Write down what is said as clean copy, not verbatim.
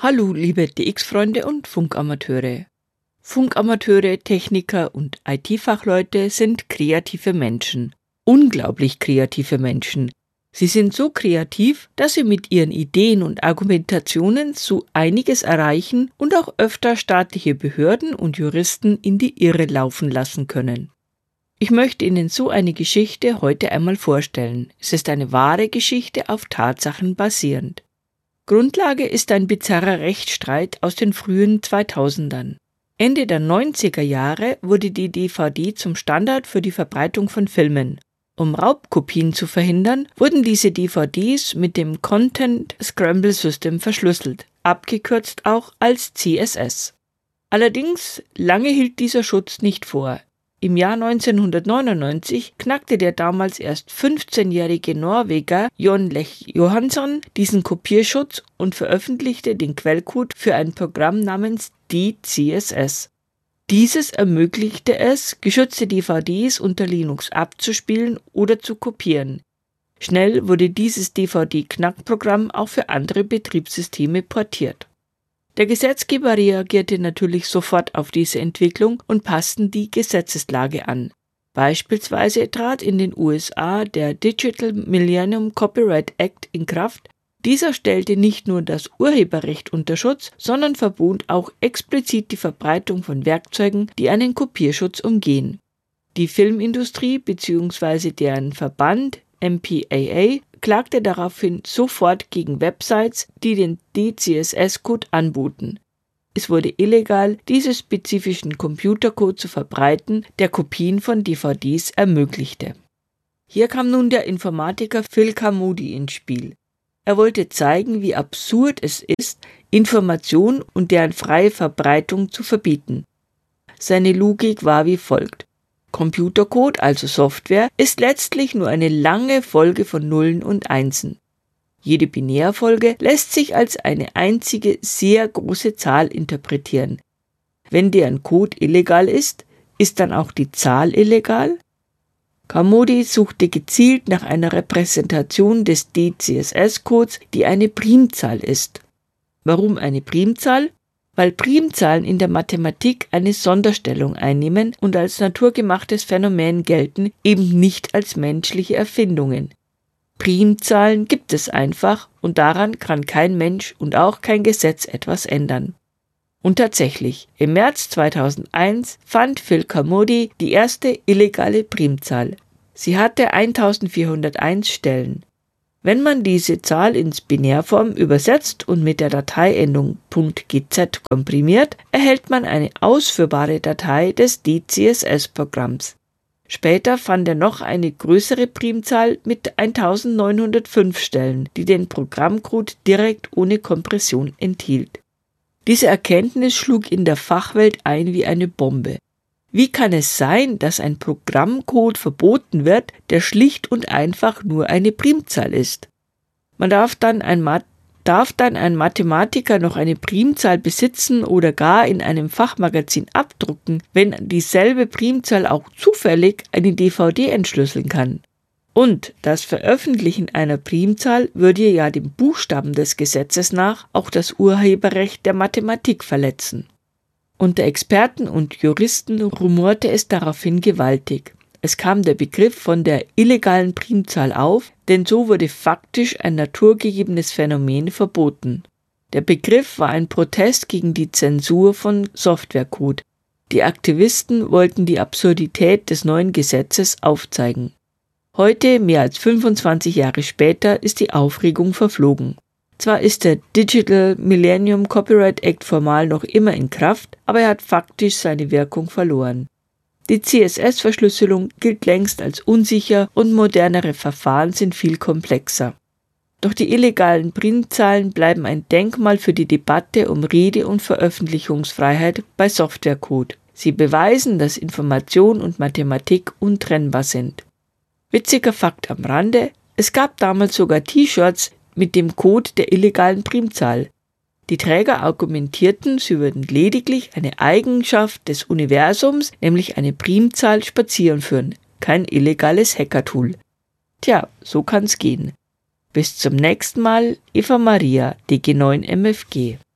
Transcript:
Hallo liebe DX-Freunde und Funkamateure. Funkamateure, Techniker und IT-Fachleute sind kreative Menschen. Unglaublich kreative Menschen. Sie sind so kreativ, dass sie mit ihren Ideen und Argumentationen so einiges erreichen und auch öfter staatliche Behörden und Juristen in die Irre laufen lassen können. Ich möchte Ihnen so eine Geschichte heute einmal vorstellen. Es ist eine wahre Geschichte auf Tatsachen basierend. Grundlage ist ein bizarrer Rechtsstreit aus den frühen 2000ern. Ende der 90er Jahre wurde die DVD zum Standard für die Verbreitung von Filmen. Um Raubkopien zu verhindern, wurden diese DVDs mit dem Content Scramble System verschlüsselt, abgekürzt auch als CSS. Allerdings lange hielt dieser Schutz nicht vor. Im Jahr 1999 knackte der damals erst 15-jährige Norweger Jon Lech Johansson diesen Kopierschutz und veröffentlichte den Quellcode für ein Programm namens DCSS. Dieses ermöglichte es, geschützte DVDs unter Linux abzuspielen oder zu kopieren. Schnell wurde dieses DVD-Knackprogramm auch für andere Betriebssysteme portiert. Der Gesetzgeber reagierte natürlich sofort auf diese Entwicklung und passte die Gesetzeslage an. Beispielsweise trat in den USA der Digital Millennium Copyright Act in Kraft. Dieser stellte nicht nur das Urheberrecht unter Schutz, sondern verbot auch explizit die Verbreitung von Werkzeugen, die einen Kopierschutz umgehen. Die Filmindustrie bzw. deren Verband MPAA klagte daraufhin sofort gegen Websites, die den DCSS-Code anboten. Es wurde illegal, diesen spezifischen Computercode zu verbreiten, der Kopien von DVDs ermöglichte. Hier kam nun der Informatiker Phil Carmody ins Spiel. Er wollte zeigen, wie absurd es ist, Information und deren freie Verbreitung zu verbieten. Seine Logik war wie folgt. Computercode, also Software, ist letztlich nur eine lange Folge von Nullen und Einsen. Jede Binärfolge lässt sich als eine einzige sehr große Zahl interpretieren. Wenn deren Code illegal ist dann auch die Zahl illegal? Carmody suchte gezielt nach einer Repräsentation des DCSS-Codes, die eine Primzahl ist. Warum eine Primzahl? Weil Primzahlen in der Mathematik eine Sonderstellung einnehmen und als naturgemachtes Phänomen gelten, eben nicht als menschliche Erfindungen. Primzahlen gibt es einfach und daran kann kein Mensch und auch kein Gesetz etwas ändern. Und tatsächlich, im März 2001 fand Phil Carmody die erste illegale Primzahl. Sie hatte 1401 Stellen. Wenn man diese Zahl ins Binärform übersetzt und mit der Dateiendung .gz komprimiert, erhält man eine ausführbare Datei des DCSS-Programms. Später fand er noch eine größere Primzahl mit 1905 Stellen, die den Programmcode direkt ohne Kompression enthielt. Diese Erkenntnis schlug in der Fachwelt ein wie eine Bombe. Wie kann es sein, dass ein Programmcode verboten wird, der schlicht und einfach nur eine Primzahl ist? Darf dann ein Mathematiker noch eine Primzahl besitzen oder gar in einem Fachmagazin abdrucken, wenn dieselbe Primzahl auch zufällig eine DVD entschlüsseln kann? Und das Veröffentlichen einer Primzahl würde ja dem Buchstaben des Gesetzes nach auch das Urheberrecht der Mathematik verletzen. Unter Experten und Juristen rumorte es daraufhin gewaltig. Es kam der Begriff von der illegalen Primzahl auf, denn so wurde faktisch ein naturgegebenes Phänomen verboten. Der Begriff war ein Protest gegen die Zensur von Softwarecode. Die Aktivisten wollten die Absurdität des neuen Gesetzes aufzeigen. Heute, mehr als 25 Jahre später, ist die Aufregung verflogen. Zwar ist der Digital Millennium Copyright Act formal noch immer in Kraft, aber er hat faktisch seine Wirkung verloren. Die CSS-Verschlüsselung gilt längst als unsicher und modernere Verfahren sind viel komplexer. Doch die illegalen Primzahlen bleiben ein Denkmal für die Debatte um Rede- und Veröffentlichungsfreiheit bei Softwarecode. Sie beweisen, dass Information und Mathematik untrennbar sind. Witziger Fakt am Rande: Es gab damals sogar T-Shirts mit dem Code der illegalen Primzahl. Die Träger argumentierten, sie würden lediglich eine Eigenschaft des Universums, nämlich eine Primzahl, spazieren führen, kein illegales Hackertool. Tja, so kann's gehen. Bis zum nächsten Mal, Eva Maria, DG9 MFG.